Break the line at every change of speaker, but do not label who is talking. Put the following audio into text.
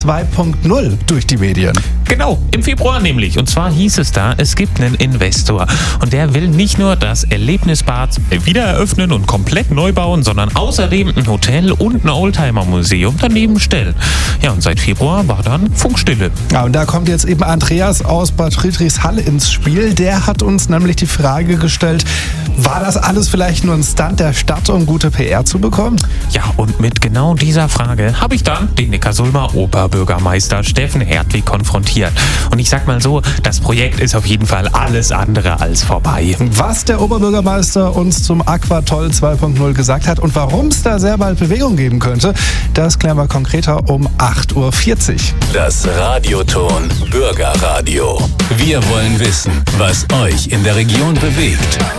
2.0 durch die Medien.
Genau, im Februar nämlich. Und zwar hieß es da, es gibt einen Investor. Und der will nicht nur das Erlebnisbad wieder eröffnen und komplett neu bauen, sondern außerdem ein Hotel und ein Oldtimer-Museum daneben stellen. Ja, und seit Februar war dann Funkstille.
Ja, und da kommt jetzt eben Andreas aus Bad Friedrichshall ins Spiel. Der hat uns nämlich die Frage gestellt, war das alles vielleicht nur ein Stunt der Stadt, um gute PR zu bekommen?
Ja, und mit genau dieser Frage habe ich dann den Neckarsulmer Oberbürgermeister Steffen Hertwig konfrontiert. Und ich sag mal so, das Projekt ist auf jeden Fall alles andere als vorbei.
Was der Oberbürgermeister uns zum Aquatoll 2.0 gesagt hat und warum es da sehr bald Bewegung geben könnte, das klären wir konkreter um 8.40 Uhr.
Das Radioton Bürgerradio. Wir wollen wissen, was euch in der Region bewegt.